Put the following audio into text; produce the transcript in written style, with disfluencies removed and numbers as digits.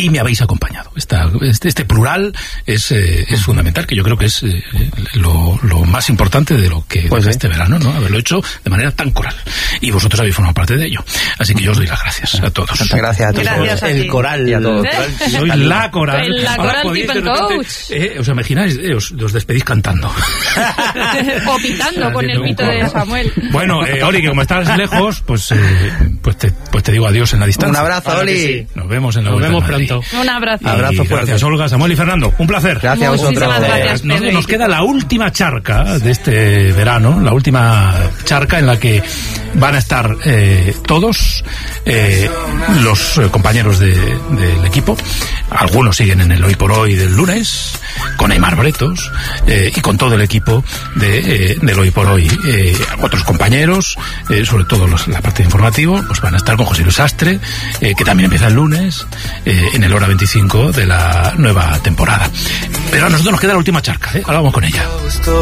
y me habéis acompañado. Este plural es fundamental, que yo creo que es lo más importante de lo que pues este verano, ¿no? Haberlo hecho de manera tan coral. Y vosotros habéis formado parte de ello. Así que yo os doy las gracias a todos. Muchas gracias a todos. Gracias a el ti. coral y a todos. Soy la coral. La coral podéis, Tip and Coach. ¿Os imagináis? Os despedís cantando. O pitando con el pito de Samuel. Bueno, Oli, que como estás lejos, pues te digo adiós en la distancia. Un abrazo, Oli. Sí. Nos vemos en la vuelta. Nos vemos pronto. Un abrazo. Abrazo fuerte. Gracias, Olga, Samuel y Fernando. Un placer. Gracias a vosotros. Gracias, nos queda la última charca de este verano, la última charca en la que van a estar todos los compañeros del equipo. Algunos siguen en el Hoy por Hoy del lunes, con Aimar Bretos y con todo el equipo del Hoy por Hoy. Otros compañeros, sobre todo la parte de informativo, pues van a estar con José Luis Sastre, que también empieza el lunes, en el Hora 25 de la nueva temporada. Pero a nosotros nos queda la última charca, ahora vamos con ella.